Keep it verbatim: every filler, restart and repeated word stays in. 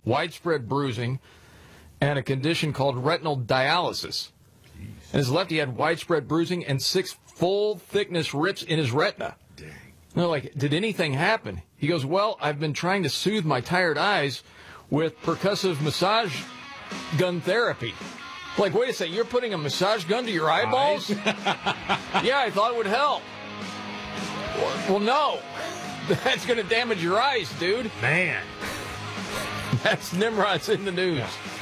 widespread bruising, and a condition called retinal dialysis. And his left, he had widespread bruising and six full-thickness rips in his retina. Dang. They're like, did anything happen? He goes, well, I've been trying to soothe my tired eyes with percussive massage gun therapy. Like, wait a second, you're putting a massage gun to your eyeballs? Yeah, I thought it would help. Well, no. That's going to damage your eyes, dude. Man. That's Nimrod's in the news. Yeah.